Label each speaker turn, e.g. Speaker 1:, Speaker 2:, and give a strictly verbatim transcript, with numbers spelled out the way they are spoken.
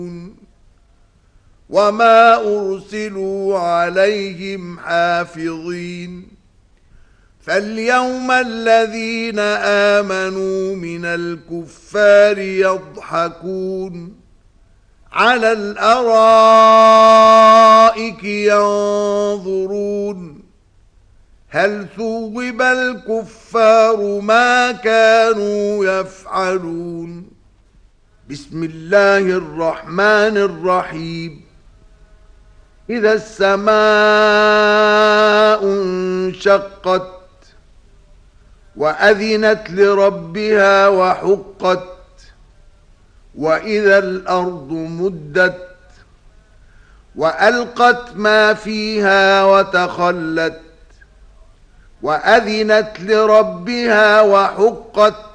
Speaker 1: وما أرسلوا عليهم حافظين فاليوم الذين آمنوا من الكفار يضحكون على الأرائك ينظرون هل ثوب الكفار ما كانوا يفعلون بسم الله الرحمن الرحيم إذا السماء انشقت وأذنت لربها وحقت وإذا الأرض مدت وألقت ما فيها وتخلت وأذنت لربها وحقت